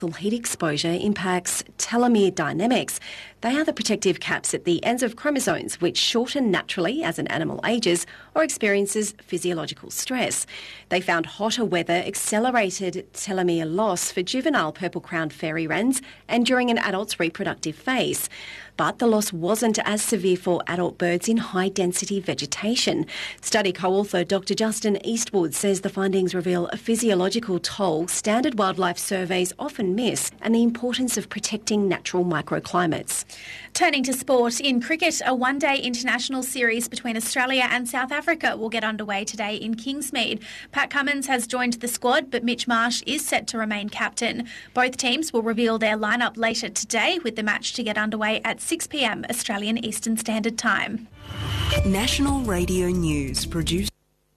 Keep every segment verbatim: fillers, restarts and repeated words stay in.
Heat exposure impacts telomere dynamics. They are the protective caps at the ends of chromosomes which shorten naturally as an animal ages or experiences physiological stress. They found hotter weather accelerated telomere loss for juvenile purple-crowned fairy wrens and during an adult's reproductive phase. But the loss wasn't as severe for adult birds in high-density vegetation. Study co-author Doctor Justin Eastwood says the findings reveal a physiological toll standard wildlife surveys often miss and the importance of protecting natural microclimates. Turning to sport, in cricket, a one-day international series between Australia and South Africa will get underway today in Kingsmead. Pat Cummins has joined the squad, but Mitch Marsh is set to remain captain. Both teams will reveal their lineup later today, with the match to get underway at six p m Australian Eastern Standard Time. National Radio News produced.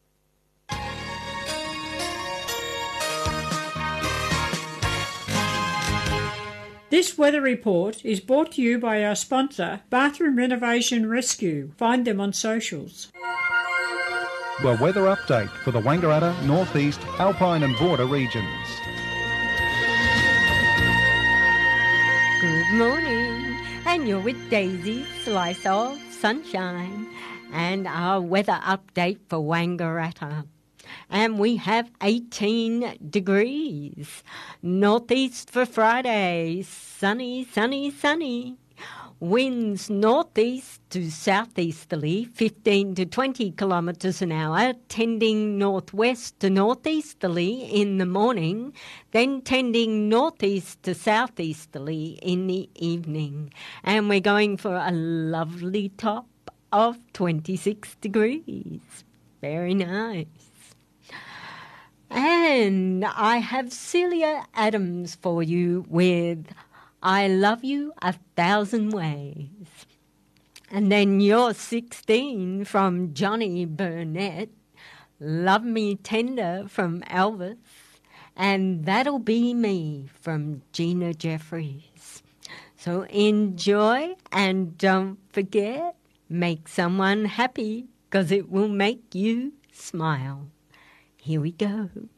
This weather report is brought to you by our sponsor, Bathroom Renovation Rescue. Find them on socials. The weather update for the Wangaratta, North East, Alpine and Border regions. Good morning, and you're with Daisy, Slice of Sunshine, and our weather update for Wangaratta. And we have eighteen degrees. Northeast for Friday, sunny, sunny, sunny. Winds northeast to southeasterly, fifteen to twenty kilometres an hour, tending northwest to northeasterly in the morning, then tending northeast to southeasterly in the evening. And we're going for a lovely top of twenty-six degrees. Very nice. And I have Celia Adams for you with I Love You a Thousand Ways. And then You're sixteen from Johnny Burnett, Love Me Tender from Elvis, and That'll Be Me from Gina Jeffries. So enjoy and don't forget, make someone happy because it will make you smile. Here we go.